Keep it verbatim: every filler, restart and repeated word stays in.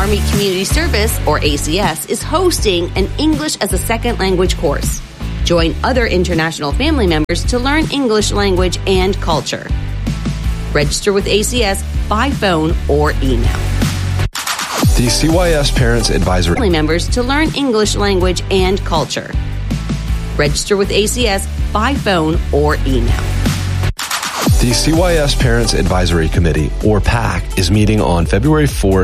Army Community Service, or A C S, is hosting an English as a Second Language course. Join other international family members to learn English language and culture. Register with A C S by phone or email. The C Y S Parents Advisory Family members to learn English language and culture. Register with A C S by phone or email. The C Y S Parents Advisory Committee, or PAC, is meeting on February fourth